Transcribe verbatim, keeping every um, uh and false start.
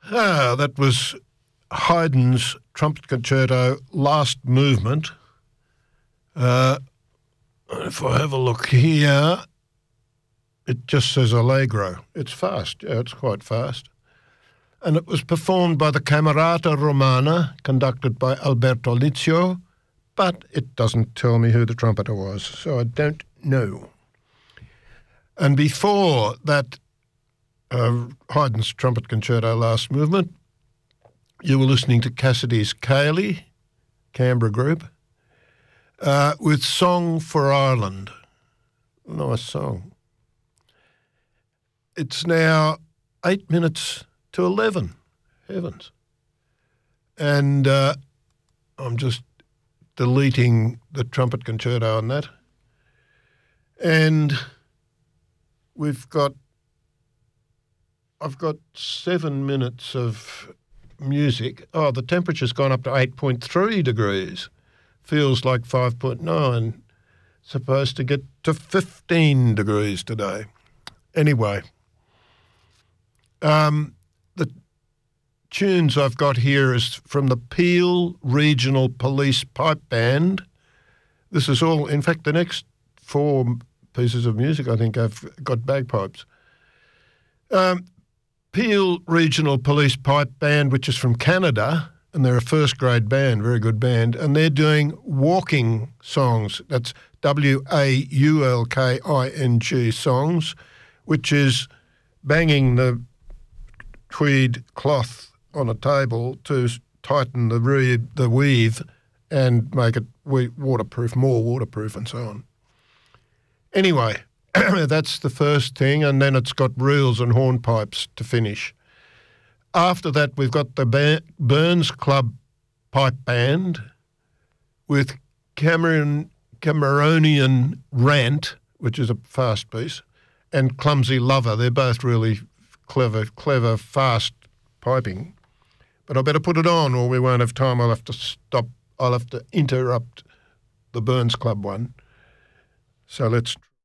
Ah, that was Haydn's Trumpet Concerto, last movement. Uh, if I have a look here, it just says Allegro. It's fast, yeah, it's quite fast. And it was performed by the Camerata Romana, conducted by Alberto Lizio, but it doesn't tell me who the trumpeter was, so I don't know. And before that, uh, Haydn's Trumpet Concerto, last movement, you were listening to Cassidy's Ceilidh, Canberra group, uh, with Song for Ireland. Nice song. It's now eight minutes to eleven. Heavens. And uh, I'm just deleting the Trumpet Concerto on that. And we've got, I've got seven minutes of music. Oh, the temperature's gone up to eight point three degrees. Feels like five point nine. Supposed to get to fifteen degrees today. Anyway, um, the tunes I've got here is from the Peel Regional Police Pipe Band. This is all, in fact, the next four pieces of music, I think, have got bagpipes. Um, Peel Regional Police Pipe Band, which is from Canada, and they're a first-grade band, very good band, and they're doing walking songs. That's W A U L K I N G songs, which is banging the tweed cloth on a table to tighten the re- the weave and make it we- waterproof, more waterproof and so on. Anyway, that's the first thing, and then it's got reels and hornpipes to finish. After that, we've got the ba- Burns Club Pipe Band with Cameron, Cameronian Rant, which is a fast piece, and Clumsy Lover. They're both really clever, clever, fast piping. But I better put it on or we won't have time. I'll have to stop. I'll have to interrupt the Burns Club one. So let's...